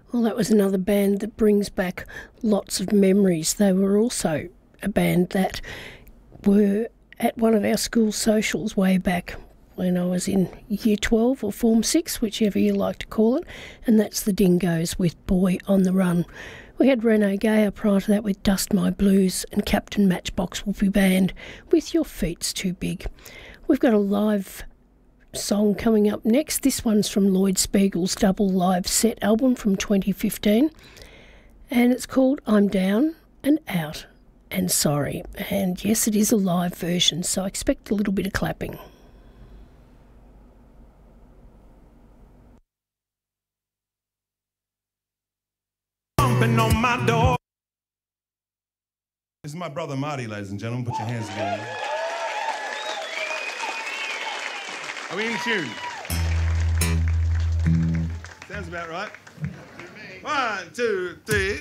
Well, that was another band that brings back lots of memories. They were also a band that were at one of our school socials way back when I was in Year 12 or Form 6, whichever you like to call it, and that's the Dingoes with Boy on the Run. We had Renee Gayer prior to that with Dust My Blues, and Captain Matchbox Whoopie Band with Your Feet's Too Big. We've got a live song coming up next. This one's from Lloyd Spiegel's double live set album from 2015, and it's called I'm Down and Out and Sorry. And yes, it is a live version, so I expect a little bit of clapping. Bumping on my door. This is my brother Marty, ladies and gentlemen. Put your hands together. Are we in tune? Sounds about right. 1, 2, 3.